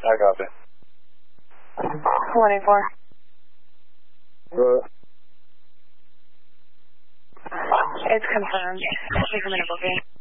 I copy. 184. It's confirmed. Take a minute, okay?